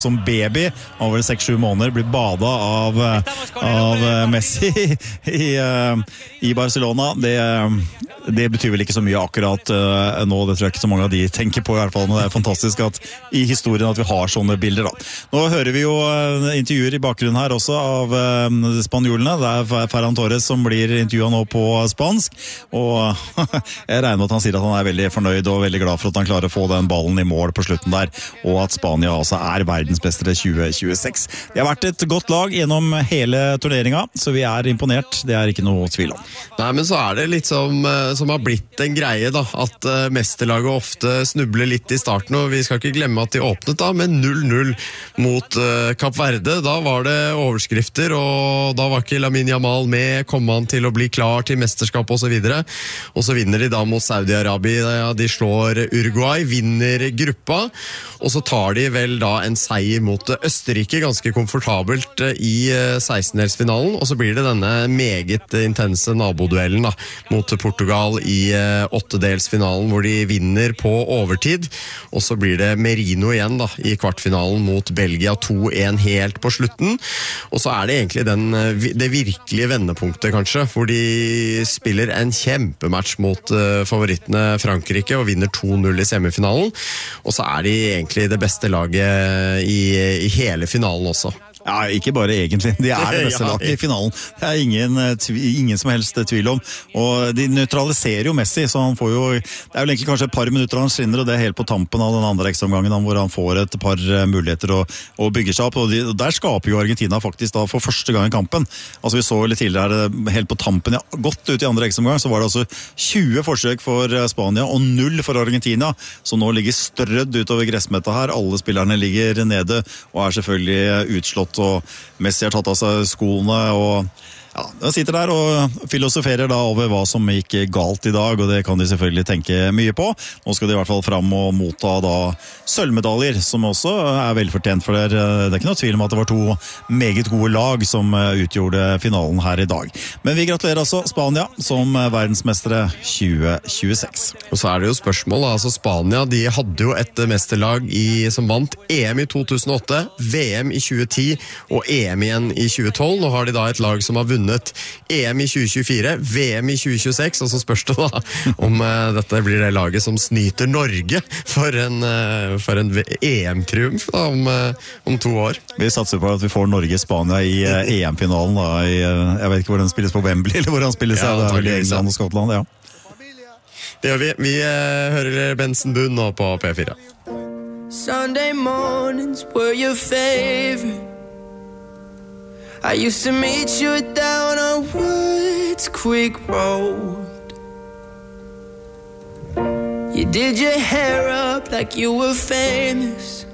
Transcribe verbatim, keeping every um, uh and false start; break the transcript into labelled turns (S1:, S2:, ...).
S1: som baby, over seks-sju måneder, blir badet av, av Messi i, i Barcelona. Det, det betyr vel ikke så mye akkurat uh, nå, det tror jeg ikke så mange av de tenker på i hvert fall, men det er fantastisk at i historien at vi har sånne bilder da. Nå hører vi jo uh, intervjuer i bakgrunnen her også av uh, spanjolene. Det er Ferran Torres som blir intervjuet nå på spansk, og jeg regner med at han sier at han er veldig fornøyd og veldig glad for at han klarer å få den ballen i mål på slutten der, og at Spania altså er verdensmestere tjue tjueseks. Det har vært et godt lag gjennom hele turneringa, så vi er imponert, det er ikke noe tvil om.
S2: Nei, men så er det litt som, som har blitt en greie da, at uh, mesterlaget ofte snubler litt i starten, og vi skal ikke glemme at de åpnet da med null null mot uh, Kapp Verde. Da var det overskrifter, og da var ikke Lamine Yamal med, kom han til å bli klar til mesterskap og så videre. Og så vinner de da mot Saudi-Arabia, de slår Uruguay, vinner gruppa, og så tar de vel da en seier mot Østerrike, ganske komfortabelt i sekstendelsfinalen, og så blir det denne meget intense naboduellen da, mot Portugal i åttedelsfinalen, hvor de vinner på overtid, og så blir det Merino igjen da, i kvartfinalen mot Belgia to en helt på slutten, og så er det egentlig den, det virkelige vendepunktet kanskje, hvor de spiller en kjempematch mot favorittene Frankrike og vinner to null i semifinalen, og så er de egentlig det beste laget i, i hele finalen også.
S1: Ja, ikke bare egentlig. De er det beste laget i finalen. Det er ingen, ingen som helst tvil om. Og de neutraliserer jo Messi, så han får jo... Det er jo egentlig kanskje et par minutter han skinner, og det er helt på tampen av den andre ekstraomgangen, hvor han får et par muligheter å, å bygge seg opp. Og de, der skaper jo Argentina faktisk da for første gang i kampen. Altså vi så litt tidligere helt på tampen, ja, godt ut i andre ekstraomgang, så var det altså tjue forsøk for Spania og null for Argentina, så nå ligger strødd utover gressmetta her. Alle spillerne ligger nede og er selvfølgelig utslått, og Messi har tatt av seg skoene og ja, han sitter der og filosoferer da over hva som gikk galt i dag, og det kan de selvfølgelig tenke mye på. Nå skal de i hvert fall fram og motta da sølvmedaljer, som også er velfortjent, for det er ikke noe tvil om at det var to meget gode lag som utgjorde finalen her i dag. Men vi gratulerer altså Spania som verdensmestere tjue tjueseks.
S2: Og så er det jo spørsmål, altså Spania, de hadde jo et mesterlag i, som vant E M i to tusen og åtte, V M i tjue ti og E M igjen i tjue tolv. Nå har de da et lag som har vunnet E M i tjue tjuefire, V M i tjue tjueseks, og så spørs det da om uh, dette blir det laget som snyter Norge for en, uh, for en E M-triumf da, om, uh, om to år.
S1: Vi satser på at vi får Norge-Spania i uh, E M-finalen da, i, uh, jeg vet ikke hvor den spilles på Wembley, eller hvor den spilles, ja, det er vel i England og Skottland, ja.
S2: Det gjør vi. Vi uh, hører Benson Boone nå på P fire.
S3: Sunday mornings were your favorite. I used to meet you down on Woods Creek Road. You did your hair up like you were famous.